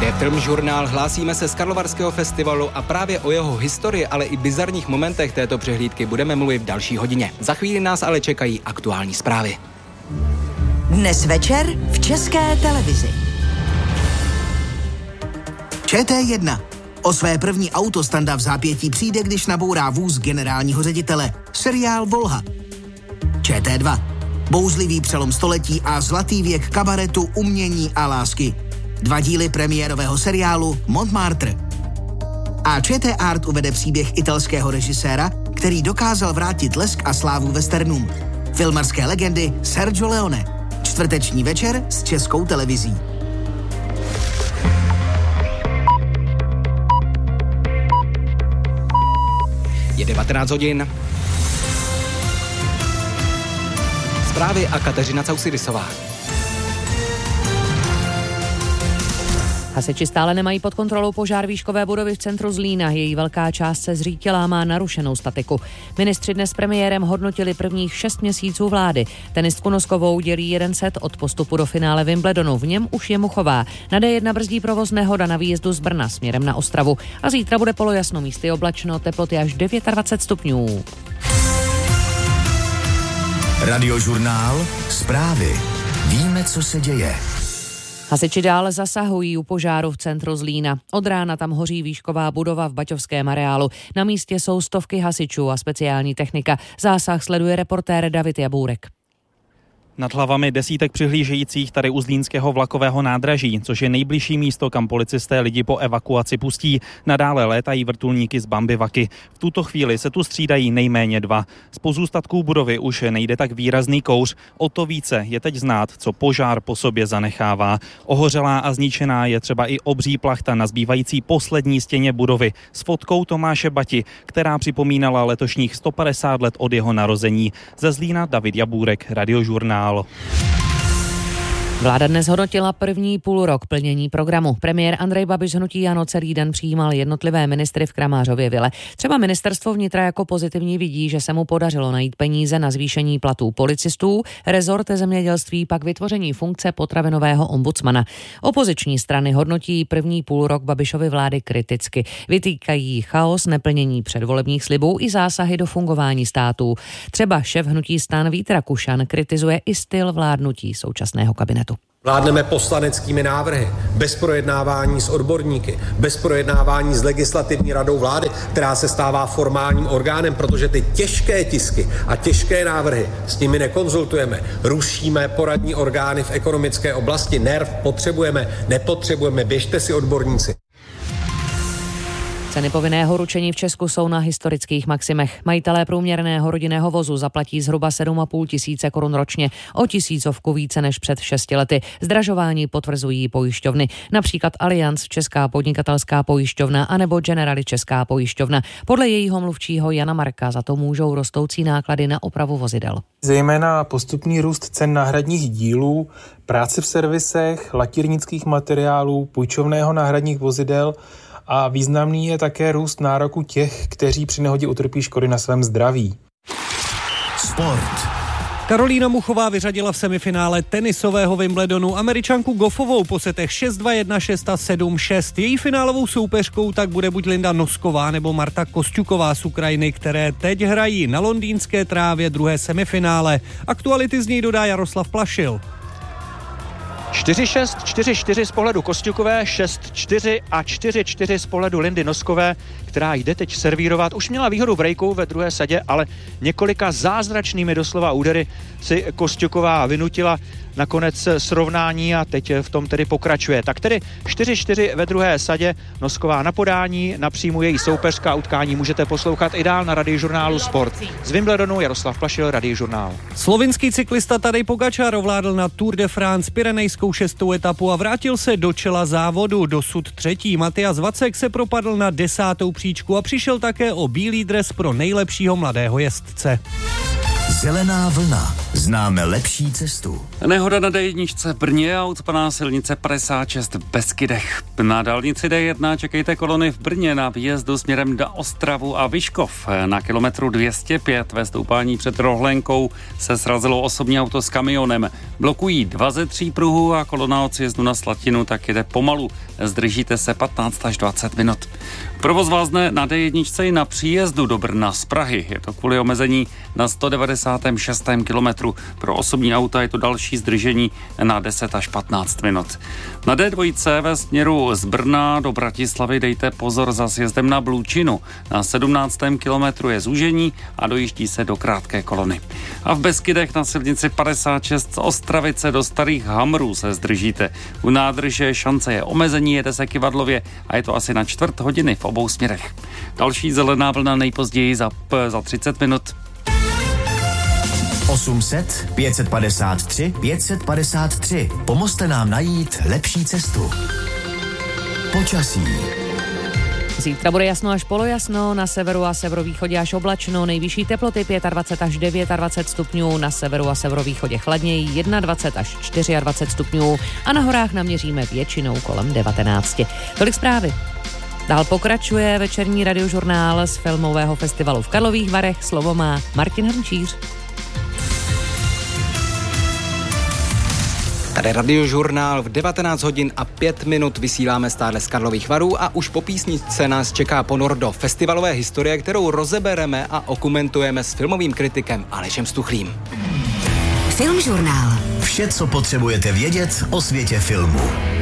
Tady je Filmžurnál, hlásíme se z Karlovarského festivalu a právě o jeho historii, ale i bizarních momentech této přehlídky budeme mluvit v další hodině. Za chvíli nás ale čekají aktuální zprávy. Dnes večer v České televizi. ČT1. O své první auto Standa v zápětí přijde, když nabourá vůz generálního ředitele. Seriál Volha. ČT2. Bouzlivý přelom století a zlatý věk kabaretu, umění a lásky. 2 díly premiérového seriálu Montmartre. A ČT Art uvede příběh italského režiséra, který dokázal vrátit lesk a slávu westernům. Filmarské legendy Sergio Leone. Čtvrteční večer s Českou televizí. Je 19 hodin. Zprávy a Kateřina Causidisová. Hasiči stále nemají pod kontrolou požár výškové budovy v centru Zlína. Její velká část se zřítila, má narušenou statiku. Ministři dnes s premiérem hodnotili prvních 6 měsíců vlády. Tenistku noskovou dělí 1 set od postupu do finále Wimbledonu. V něm už je Muchová. Na D1 brzdí provoz nehoda na výjezdu z Brna směrem na Ostravu. A zítra bude polojasno, místy oblačno, teploty až 29 stupňů. Radiožurnál, zprávy. Víme, co se děje. Hasiči dále zasahují u požáru v centru Zlína. Od rána tam hoří výšková budova v baťovském areálu. Na místě jsou stovky hasičů a speciální technika. Zásah sleduje reportér David Jabůrek. Nad hlavami desítek přihlížejících tady u zlínského vlakového nádraží, což je nejbližší místo, kam policisté lidi po evakuaci pustí. Nadále létají vrtulníky z Bambivaky. V tuto chvíli se tu střídají nejméně 2. Z pozůstatků budovy už nejde tak výrazný kouř. O to více je teď znát, co požár po sobě zanechává. Ohořelá a zničená je třeba i obří plachta na zbývající poslední stěně budovy s fotkou Tomáše Bati, která připomínala letošních 150 let od jeho narození. Ze Zlína David Jabůrek, Radiožurnál. Vláda dnes hodnotila první půlrok plnění programu. Premiér Andrej Babiš hnutí ANO celý den přijímal jednotlivé ministry v Kramářově vile. Třeba ministerstvo vnitra jako pozitivní vidí, že se mu podařilo najít peníze na zvýšení platů policistů, rezort zemědělství pak vytvoření funkce potravinového ombudsmana. Opoziční strany hodnotí první půlrok Babišovy vlády kriticky. Vytýkají chaos, neplnění předvolebních slibů i zásahy do fungování státu. Třeba šéf hnutí STAN Vít Rakušan kritizuje i styl vládnutí současného kabinetu. Vládneme poslaneckými návrhy, bez projednávání s odborníky, bez projednávání s legislativní radou vlády, která se stává formálním orgánem, protože ty těžké tisky a těžké návrhy s nimi nekonzultujeme. Rušíme poradní orgány v ekonomické oblasti, NERV potřebujeme, nepotřebujeme, běžte si odborníci. Ceny povinného ručení v Česku jsou na historických maximech. Majitelé průměrného rodinného vozu zaplatí zhruba 7,5 tisíce korun ročně, o 1000 více než před 6 lety. Zdražování potvrzují pojišťovny, například Allianz, Česká podnikatelská pojišťovna, anebo Generali Česká pojišťovna. Podle jejího mluvčího Jana Marka za to můžou rostoucí náklady na opravu vozidel. Zejména postupný růst cen náhradních dílů, práce v servisech, lakírnických materiálů, půjčovného náhradních vozidel a významný je také růst nároku těch, kteří při nehodě utrpí škody na svém zdraví. Sport. Karolína Muchová vyřadila v semifinále tenisového Wimbledonu Američanku Goffovou po setech 6-2, 1-6 a 7-6. Její finálovou soupeřkou tak bude buď Linda Nosková nebo Marta Kosťuková z Ukrajiny, které teď hrají na londýnské trávě druhé semifinále. Aktuality z něj dodá Jaroslav Plašil. 4-6, 4-4 z pohledu Kosťukové, 6-4 a 4-4 z pohledu Lindy Noskové, která jde teď servírovat. Už měla výhodu v breaku ve druhé sadě, ale několika zázračnými doslova údery si Kosťuková vynutila nakonec srovnání a teď v tom tedy pokračuje. Tak tedy 4-4 ve druhé sadě, Nosková na podání, na příjmu její soupeřka, utkání můžete poslouchat i dál na Radiožurnálu Sport. Z Wimbledonu Jaroslav Plašil, Radiožurnál. Slovinský cyklista Tadej Pogačar ovládl na Tour de France pyrenejskou 6. etapu a vrátil se do čela závodu. Dosud 3. Matyas Vacek se propadl na 10. příčku a přišel také o bílý dres pro nejlepšího mladého jezdce. Zelená vlna. Známe lepší cestu. Nehoda na D1 v Brně a ucpaná silnice 56 v Beskydech. Na dálnici D1 čekejte kolony v Brně na výjezdu směrem do Ostravu a Vyškov. Na kilometru 205 ve stoupání před Rohlenkou se srazilo osobní auto s kamionem. Blokují 2 ze 3 pruhů a kolona od sjezdu na Slatinu tak jede pomalu. Zdržíte se 15 až 20 minut. Provoz vázne na D1 i na příjezdu do Brna z Prahy. Je to kvůli omezení na 196. kilometru. Pro osobní auta je to další zdržení na 10 až 15 minut. Na D2 ve směru z Brna do Bratislavy dejte pozor za sjezdem na Blučinu. Na 17. kilometru je zúžení a dojíždí se do krátké kolony. A v Beskydech na silnici 56 z Ostravice do Starých Hamrů se zdržíte. U nádrže šance je omezení, jede se kyvadlově a je to asi na čtvrt hodiny v obou směrech. Další zelená vlna nejpozději za 30 minut. 800 553 553. Pomozte nám najít lepší cestu. Počasí. Zítra bude jasno až polojasno, na severu a severovýchodě až oblačno, nejvyšší teploty 25 až 29 stupňů, na severu a severovýchodě chladněji 21 až 24 stupňů a na horách naměříme většinou kolem 19. Tolik zprávy. Dál pokračuje večerní radiožurnál z filmového festivalu v Karlových Varech. Slovo má Martin Hrnčíř. Tady radiožurnál v 19 hodin a 5 minut vysíláme stále z Karlových Varů a už po písničce nás čeká ponor do festivalové historie, kterou rozebereme a okomentujeme s filmovým kritikem Alešem Stuchlým. Filmžurnál. Vše, co potřebujete vědět o světě filmu.